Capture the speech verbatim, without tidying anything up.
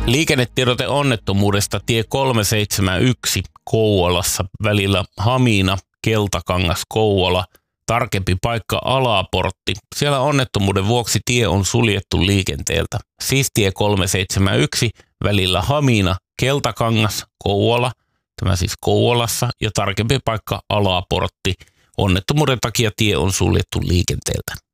Liikennetiedote onnettomuudesta tie kolmesattaaseitsemänkymmentäyksi Kouvolassa välillä Hamina, Keltakangas, Kouvola. Tarkempi paikka Alaportti. Siellä onnettomuuden vuoksi tie on suljettu liikenteeltä. Siis tie kolmesattaaseitsemänkymmentäyksi välillä Hamina, Keltakangas, Kouvola. Tämä siis Kouvolassa ja tarkempi paikka Alaportti. Onnettomuuden takia tie on suljettu liikenteeltä.